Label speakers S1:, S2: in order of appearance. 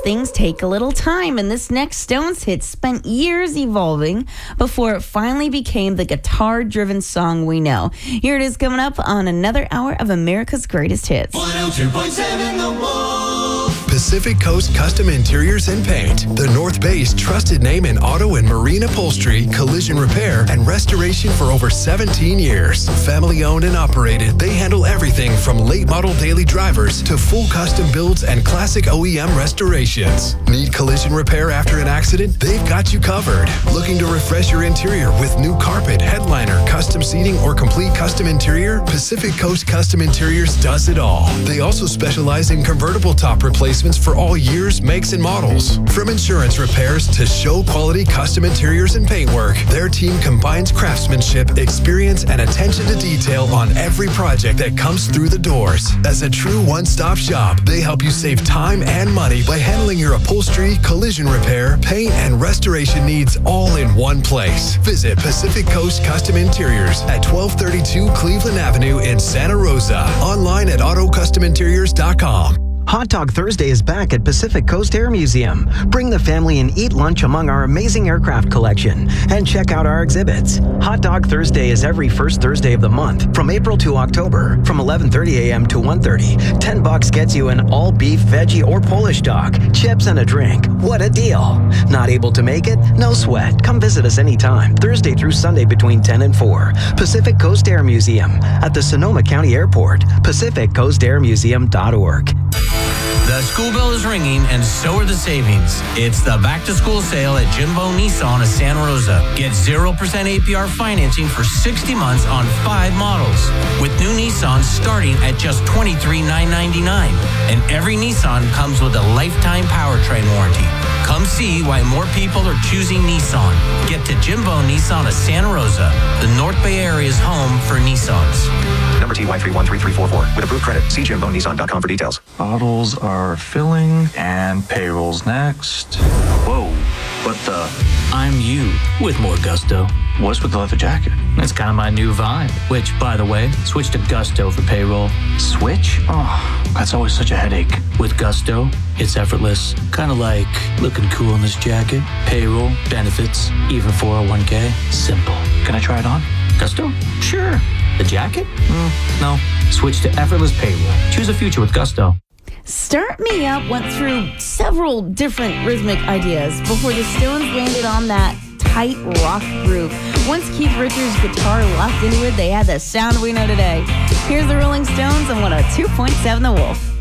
S1: things take a little time, and this next Stones hit spent years evolving before it finally became the guitar-driven song we know. Here it is coming up on another hour of America's Greatest Hits.
S2: 102.7 The Wolf.
S3: Pacific Coast Custom Interiors and Paint, the North Bay's trusted name in auto and marine upholstery, collision repair, and restoration for over 17 years. Family owned and operated, they handle everything from late model daily drivers to full custom builds and classic OEM restorations. Need collision repair after an accident? They've got you covered. Looking to refresh your interior with new carpet, headliner, custom seating, or complete custom interior? Pacific Coast Custom Interiors does it all. They also specialize in convertible top replacements for all years, makes, and models. From insurance repairs to show quality custom interiors and paintwork, their team combines craftsmanship, experience, and attention to detail on every project that comes through the doors. As a true one-stop shop, they help you save time and money by handling your upholstery, collision repair, paint, and restoration needs all in one place. Visit Pacific Coast Custom Interiors at 1232 Cleveland Avenue in Santa Rosa. Online at autocustominteriors.com.
S4: Hot Dog Thursday is back at Pacific Coast Air Museum. Bring the family and eat lunch among our amazing aircraft collection and check out our exhibits. Hot Dog Thursday is every first Thursday of the month from April to October from 11:30 a.m. to 1:30. $10 gets you an all beef, veggie, or Polish dog, chips, and a drink. What a deal. Not able to make it? No sweat. Come visit us anytime, Thursday through Sunday between 10 and 4. Pacific Coast Air Museum at the Sonoma County Airport. PacificCoastAirMuseum.org.
S5: The school bell is ringing, and so are the savings. It's the back-to-school sale at Jimbo Nissan of Santa Rosa. Get 0% APR financing for 60 months on 5 models, with new Nissans starting at just $23,999. And every Nissan comes with a lifetime powertrain warranty. Come see why more people are choosing Nissan. Get to Jimbo Nissan of Santa Rosa, the North Bay Area's home for Nissans.
S6: Number TY313344. With approved credit, see JimboNissan.com for details.
S7: Bottles are filling and payrolls next. Whoa, what the?
S8: I'm you with more gusto.
S7: What's with the leather jacket?
S8: That's kind of my new vibe. Which, by the way, switch to Gusto for payroll.
S7: Switch? Oh, that's always such a headache.
S8: With Gusto, it's effortless. Kind of like looking cool in this jacket. Payroll, benefits, even 401k. Simple.
S7: Can I try it on?
S8: Gusto? Sure. The jacket? No. Switch to effortless payroll. Choose a future with Gusto.
S1: Start Me Up went through several different rhythmic ideas before the Stones landed on that tight rock groove. Once Keith Richards' guitar locked into it, they had the sound we know today. Here's the Rolling Stones on 102.7 The Wolf.